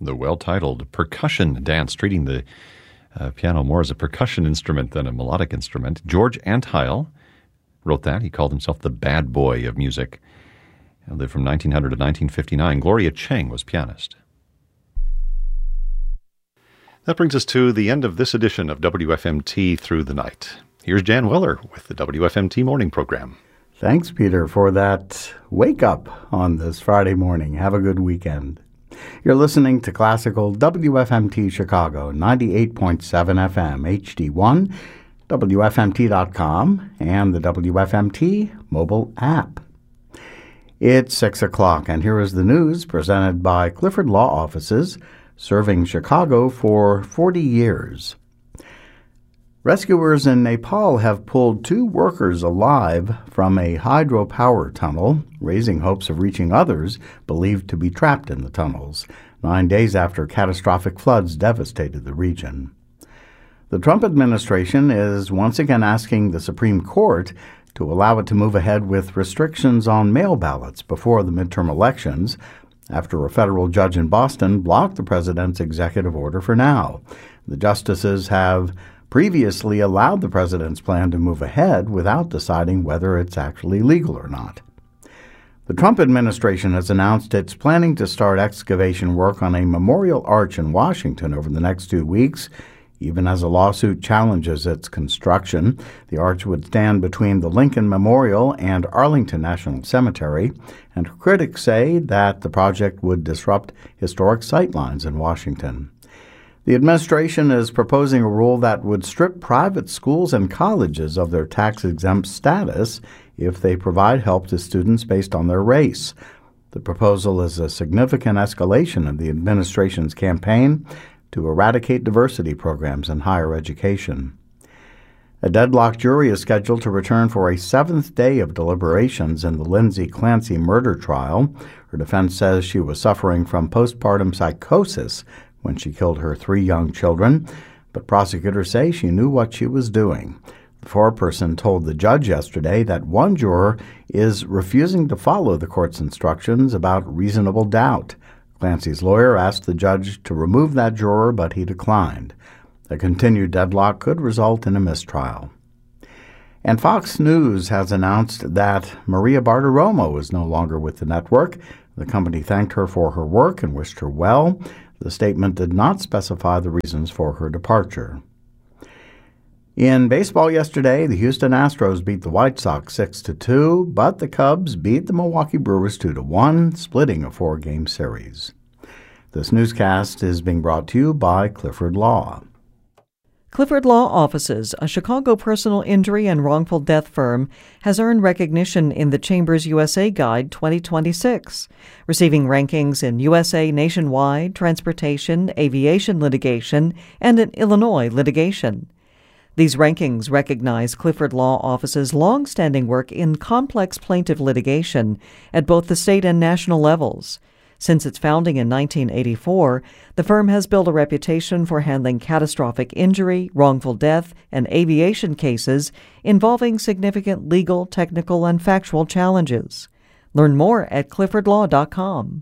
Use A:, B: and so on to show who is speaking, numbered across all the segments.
A: the well-titled Percussion Dance, treating the piano more as a percussion instrument than a melodic instrument. George Antheil wrote that. He called himself the bad boy of music. He lived from 1900 to 1959. Gloria Chang was pianist. That brings us to the end of this edition of WFMT Through the Night. Here's Jan Weller with the WFMT Morning Program.
B: Thanks, Peter, for that wake-up on this Friday morning. Have a good weekend. You're listening to Classical WFMT Chicago, 98.7 FM, HD1, WFMT.com, and the WFMT mobile app. It's 6 o'clock, and here is the news presented by Clifford Law Offices, serving Chicago for 40 years. Rescuers in Nepal have pulled 2 workers alive from a hydropower tunnel, raising hopes of reaching others believed to be trapped in the tunnels, 9 days after catastrophic floods devastated the region. The Trump administration is once again asking the Supreme Court to allow it to move ahead with restrictions on mail ballots before the midterm elections, after a federal judge in Boston blocked the president's executive order for now. The justices have previously allowed the president's plan to move ahead without deciding whether it's actually legal or not. The Trump administration has announced it's planning to start excavation work on a memorial arch in Washington over the next 2 weeks, even as a lawsuit challenges its construction. The arch would stand between the Lincoln Memorial and Arlington National Cemetery, and critics say that the project would disrupt historic sightlines in Washington. The administration is proposing a rule that would strip private schools and colleges of their tax-exempt status if they provide help to students based on their race. The proposal is a significant escalation of the administration's campaign to eradicate diversity programs in higher education. A deadlocked jury is scheduled to return for a 7th day of deliberations in the Lindsay Clancy murder trial. Her defense says she was suffering from postpartum psychosis when she killed her 3 young children, but prosecutors say she knew what she was doing. The foreperson told the judge yesterday that one juror is refusing to follow the court's instructions about reasonable doubt. Clancy's lawyer asked the judge to remove that juror, but he declined. A continued deadlock could result in a mistrial. And Fox News has announced that Maria Bartiromo is no longer with the network. The company thanked her for her work and wished her well. The statement did not specify the reasons for her departure. In baseball yesterday, the Houston Astros beat the White Sox 6-2, but the Cubs beat the Milwaukee Brewers 2-1, splitting a 4-game series. This newscast is being brought to you by Clifford Law.
C: Clifford Law Offices, a Chicago personal injury and wrongful death firm, has earned recognition in the Chambers USA Guide 2026, receiving rankings in USA Nationwide, Transportation, Aviation Litigation, and in Illinois Litigation. These rankings recognize Clifford Law Office's long-standing work in complex plaintiff litigation at both the state and national levels. Since its founding in 1984, the firm has built a reputation for handling catastrophic injury, wrongful death, and aviation cases involving significant legal, technical, and factual challenges. Learn more at cliffordlaw.com.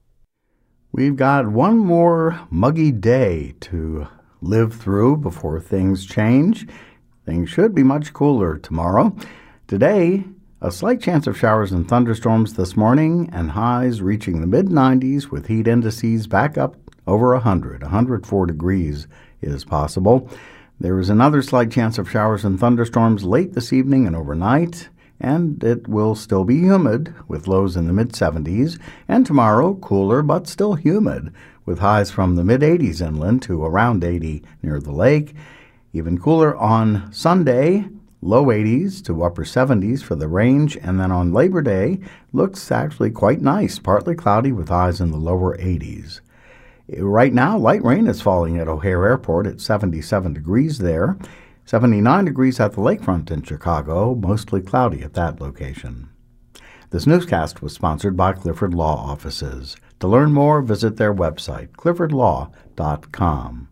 B: We've got one more muggy day to live through before things change. Things should be much cooler tomorrow. Today, a slight chance of showers and thunderstorms this morning, and highs reaching the mid-90s with heat indices back up over 100. 104 degrees is possible. There is another slight chance of showers and thunderstorms late this evening and overnight, and it will still be humid with lows in the mid-70s. And tomorrow, cooler but still humid with highs from the mid-80s inland to around 80 near the lake. Even cooler on Sunday, low 80s to upper 70s for the range, and then on Labor Day, looks actually quite nice, partly cloudy with highs in the lower 80s. Right now, light rain is falling at O'Hare Airport at 77 degrees there, 79 degrees at the lakefront in Chicago, mostly cloudy at that location. This newscast was sponsored by Clifford Law Offices. To learn more, visit their website, cliffordlaw.com.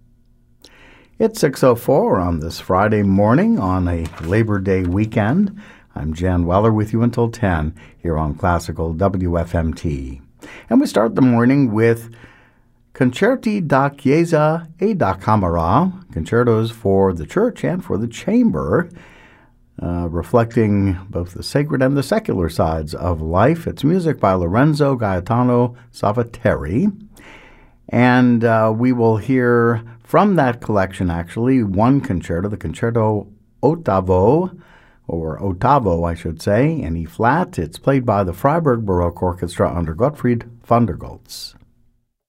B: It's 6:04 on this Friday morning on a Labor Day weekend. I'm Jan Weller with you until 10 here on Classical WFMT. And we start the morning with Concerti da Chiesa e da Camera, concertos for the church and for the chamber, reflecting both the sacred and the secular sides of life. It's music by Lorenzo Gaetano Salvateri. And we will hear from that collection, actually, one concerto, the Concerto Ottavo, or Ottavo, I should say, in E-flat. It's played by the Freiburg Baroque Orchestra under Gottfried van der Goltz.